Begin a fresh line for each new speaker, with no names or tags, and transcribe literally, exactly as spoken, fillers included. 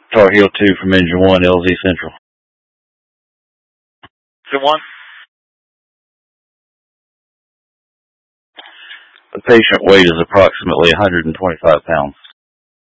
Tar Heel two from Engine one, L Z Central.
Engine one?
The patient weight is approximately one hundred twenty-five pounds.